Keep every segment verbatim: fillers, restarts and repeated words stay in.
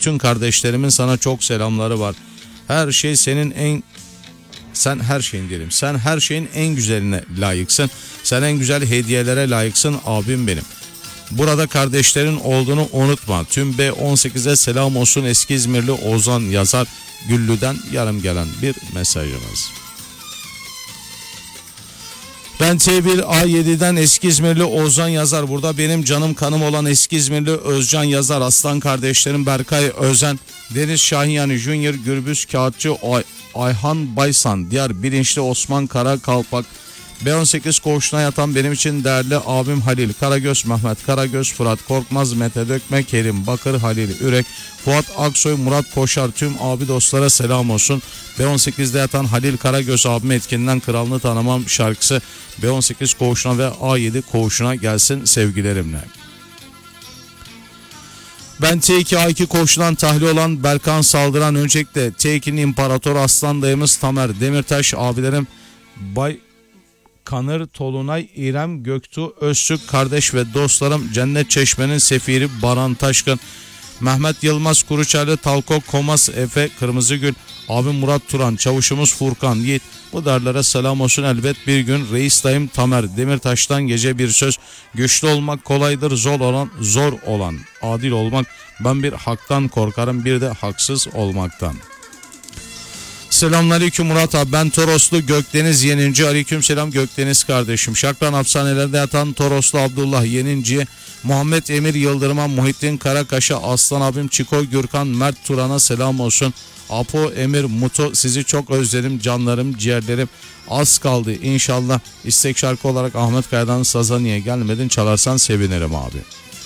bütün kardeşlerimin sana çok selamları var. Her şey senin en Sen her şeyin diyelim. Sen her şeyin en güzeline layıksın. Sen en güzel hediyelere layıksın abim benim. Burada kardeşlerin olduğunu unutma. Tüm B on sekize selam olsun. Eski İzmirli Ozan yazar Güllü'den yarım gelen bir mesajımız. Ben T bir A yedi'den eski İzmirli Ozan yazar. Burada benim canım kanım olan eski İzmirli Özcan yazar. Aslan kardeşlerim Berkay Özen, Deniz Şahin Junior, Gürbüz Kağıtçı, Ay Ayhan Baysan, diğer bilinçli Osman Karakalpak, B on sekiz koğuşuna yatan benim için değerli abim Halil Karagöz, Mehmet Karagöz, Fırat Korkmaz, Mete Dökme, Kerim Bakır, Halil Ürek, Fuat Aksoy, Murat Koşar, tüm abi dostlara selam olsun. B on sekizde yatan Halil Karagöz abim etkinden Kralını Tanımam şarkısı B on sekiz koğuşuna ve A yedi koğuşuna gelsin sevgilerimle. Ben T iki A iki koğuşundan tahliye olan Berkan Saldıran, öncelikle T iki'nin İmparator Aslan dayımız Tamer Demirtaş, abilerim Bay Kanır Tolunay, İrem Göktuğ Öztürk, kardeş ve dostlarım Cennet Çeşme'nin sefiri Baran Taşkın, Mehmet Yılmaz Kuruçaylı, Talko Komas, Efe Kırmızıgül, abim Murat Turan, çavuşumuz Furkan Yiğit, bu derlere selam olsun. Elbet bir gün reis dayım Tamer Demirtaş'tan gece bir söz: güçlü olmak kolaydır, zor olan zor olan adil olmak. Ben bir haktan korkarım, bir de haksız olmaktan. Selamünaleyküm Murat abi, ben Toroslu Gökdeniz Yeninci. Aleyküm selam Gökdeniz kardeşim. Şakran hapishanelerde yatan Toroslu Abdullah Yeninci'ye, Muhammed Emir Yıldırım'a, Muhittin Karakaş'a, Aslan abim Çiko Gürkan Mert Turan'a selam olsun. Apo Emir Muto, sizi çok özledim canlarım ciğerlerim, az kaldı inşallah. İstek şarkı olarak Ahmet Kaya'dan Saza Niye Gelmedin çalarsan sevinirim abi.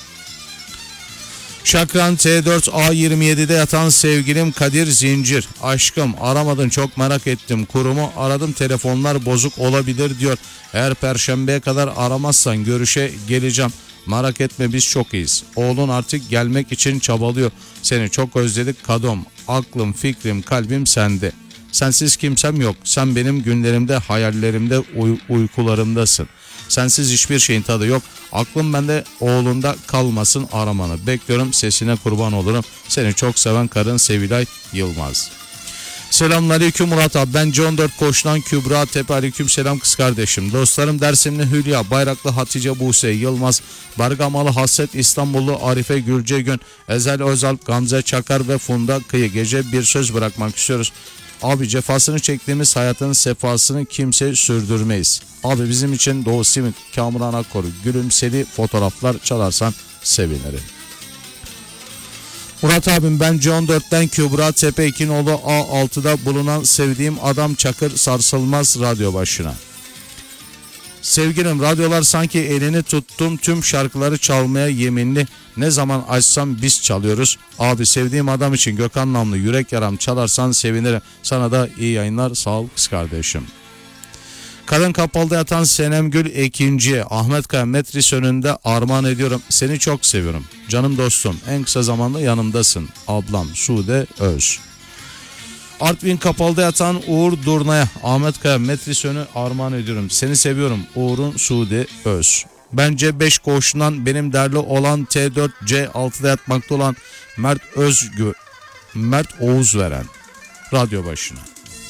Şakran T dört A yirmi yedi'de yatan sevgilim Kadir Zincir, aşkım aramadın çok merak ettim, kurumu aradım telefonlar bozuk olabilir diyor. Eğer perşembeye kadar aramazsan görüşe geleceğim, merak etme biz çok iyiyiz. Oğlun artık gelmek için çabalıyor, seni çok özledik kadom, aklım fikrim kalbim sende. Sensiz kimsem yok, sen benim günlerimde, hayallerimde, uy- uykularımdasın. Sensiz hiçbir şeyin tadı yok. Aklım bende, oğlunda kalmasın aramanı. Bekliyorum, sesine kurban olurum. Seni çok seven karın Sevilay Yılmaz. Selamünaleyküm Murat abi, ben C on dört koğuşundan Kübra Tepe. Aleyküm selam kız kardeşim. Dostlarım Dersimli Hülya, Bayraklı Hatice Buse Yılmaz, Bergamalı Hasret, İstanbullu Arife Gülcegün, Ezel Özal, Gamze Çakar ve Funda Kıyı. Gece bir söz bırakmak istiyoruz. Abi cefasını çektiğimiz hayatın sefasını kimse sürdürmeyiz. Abi bizim için Doğu Simit, Kamuran Akkor, gülümseli fotoğraflar çalarsan sevinirim. Murat abim, ben C on dört'ten Kübra Tepe İkinoğlu A altı'da bulunan sevdiğim adam Çakır Sarsılmaz radyo başına. Sevgilim, radyolar sanki elini tuttum, tüm şarkıları çalmaya yeminli. Ne zaman açsam biz çalıyoruz. Abi sevdiğim adam için Gökhan Namlı Yürek Yaram çalarsan sevinirim. Sana da iyi yayınlar, sağ ol kız kardeşim. Kadın Kapalı'da yatan Senem Gül Ekinci, Ahmet Kaya Metris önünde armağan ediyorum. Seni çok seviyorum canım dostum, en kısa zamanda yanımdasın. Ablam Sude Öz. Artvin Kapalı'da yatan Uğur Durna'ya, Ahmet Kaya Metris önü armağan ediyorum. Seni seviyorum Uğur'un Sude Öz. Ben C beş koğuşundan benim derli olan T dört C altı'da yatmakta olan Mert Özgü, Mert Oğuz veren radyo başına.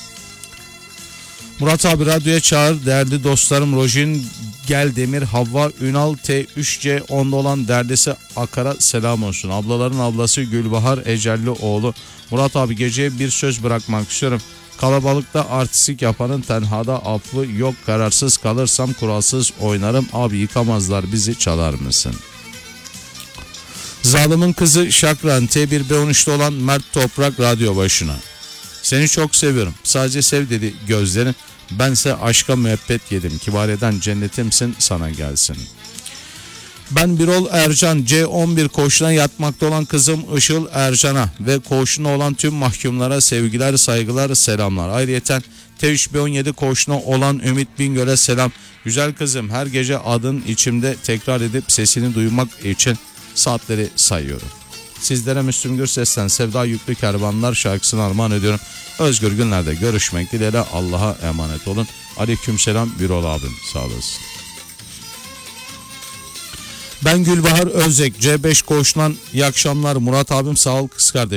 Murat abi radyoya çağır değerli dostlarım Rojin Geldemir, Havva Ünal, T üç C onda olan derdesi Akar'a selam olsun. Ablaların ablası Gülbahar Ecelli oğlu. Murat abi geceye bir söz bırakmak istiyorum. Kalabalıkta artistik yapanın tenhada affı yok, kararsız kalırsam kuralsız oynarım. Abi yıkamazlar bizi, çalar mısın? Zalimin kızı Şakran T bir B on üç'te olan Mert Toprak radyo başına. Seni çok seviyorum, sadece sev dedi gözlerin. Bense aşka müebbet yedim, kibareden cennetimsin, sana gelsin. Ben Birol Ercan C on bir koğuşuna yatmakta olan kızım Işıl Ercan'a ve koğuşuna olan tüm mahkumlara sevgiler, saygılar, selamlar. Ayrıyeten T üç B on yedi koğuşuna olan Ümit Bingöl'e selam. Güzel kızım, her gece adın içimde tekrar edip sesini duymak için saatleri sayıyorum. Sizlere Müslüm Gürses'ten Sevda Yüklü Kervanlar şarkısını armağan ediyorum. Özgür günlerde görüşmek dileğiyle, Allah'a emanet olun. Aleykümselam Birol abim, sağ olasın. Ben Gülbahar Özek C beş koğuşundan iyi akşamlar Murat abim, sağ ol kız kardeşim.